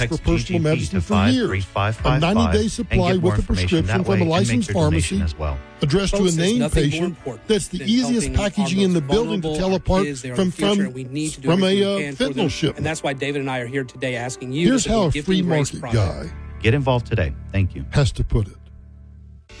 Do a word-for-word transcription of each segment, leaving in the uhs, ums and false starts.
for text personal G G P medicine to for five years. three five A five five ninety-day and supply get more with a information prescription that from way a and make licensed your donation pharmacy as well. addressed to Folks, a there's named nothing more patient. important That's the than easiest helping our packaging in the most building to vulnerable, tell our apart kids. They are from the future, from, and we need to do from everything a we uh, can for them. fentanyl shipment. And that's why David and I are here today asking you Here's to how a support free Gifting Grace market Project. guy Get involved today. Thank you. has to put it.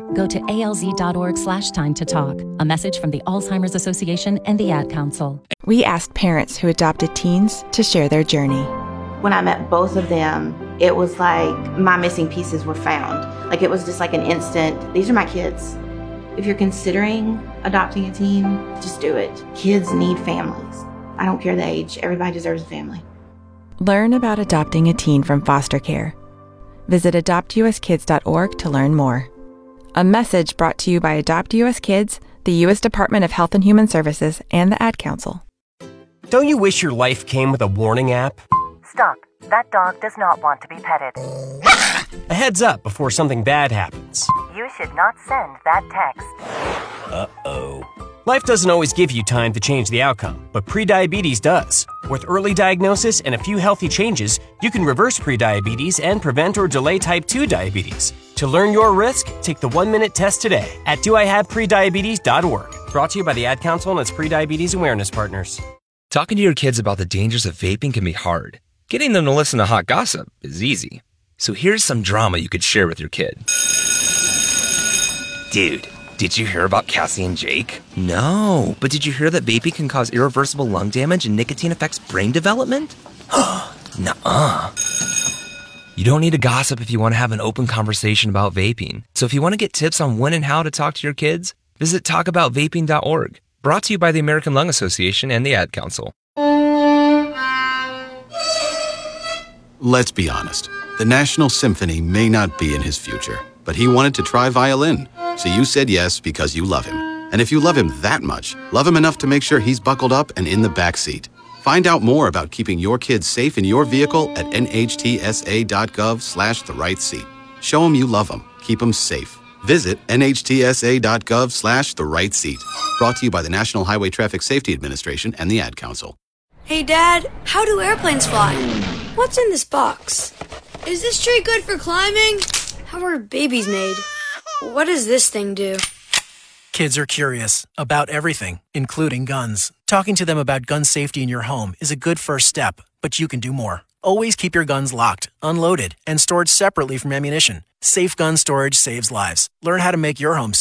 more, go to alz.org slash time to talk. A message from the Alzheimer's Association and the Ad Council. We asked parents who adopted teens to share their journey. When I met both of them, it was like my missing pieces were found. Like it was just like an instant, these are my kids. If you're considering adopting a teen, just do it. Kids need families. I don't care the age, everybody deserves a family. Learn about adopting a teen from foster care. Visit adopt u s kids dot org to learn more. A message brought to you by Adopt U S Kids, the U S Department of Health and Human Services, and the Ad Council. Don't you wish your life came with a warning app? Stop. That dog does not want to be petted. A heads up before something bad happens. You should not send that text. Uh-oh. Life doesn't always give you time to change the outcome, but prediabetes does. With early diagnosis and a few healthy changes, you can reverse prediabetes and prevent or delay type two diabetes. To learn your risk, take the one-minute test today at do I have prediabetes dot org. Brought to you by the Ad Council and its prediabetes awareness partners. Talking to your kids about the dangers of vaping can be hard. Getting them to listen to hot gossip is easy. So here's some drama you could share with your kid. Dude, did you hear about Cassie and Jake? No, but did you hear that vaping can cause irreversible lung damage and nicotine affects brain development? Nuh-uh. You don't need to gossip if you want to have an open conversation about vaping. So if you want to get tips on when and how to talk to your kids, visit talk about vaping dot org. Brought to you by the American Lung Association and the Ad Council. Let's be honest. The National Symphony may not be in his future, but he wanted to try violin. So you said yes because you love him. And if you love him that much, love him enough to make sure he's buckled up and in the back seat. Find out more about keeping your kids safe in your vehicle at N H T S A dot gov slash the right seat. Show him you love him. Keep him safe. Visit N H T S A dot gov slash the right seat. Brought to you by the National Highway Traffic Safety Administration and the Ad Council. Hey, Dad, how do airplanes fly? What's in this box? Is this tree good for climbing? How are babies made? What does this thing do? Kids are curious about everything, including guns. Talking to them about gun safety in your home is a good first step, but you can do more. Always keep your guns locked, unloaded, and stored separately from ammunition. Safe gun storage saves lives. Learn how to make your home